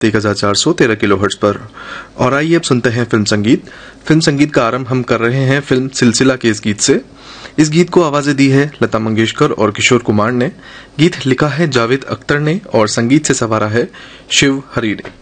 1413 kilohertz पर। और आइए अब सुनते हैं फिल्म संगीत। फिल्म संगीत का आरंभ हम कर रहे हैं फिल्म सिलसिला के इस गीत से। इस गीत को आवाजें दी है लता मंगेशकर और किशोर कुमार ने। गीत लिखा है जावेद अख्तर ने और संगीत से संवारा है शिव हरी ने।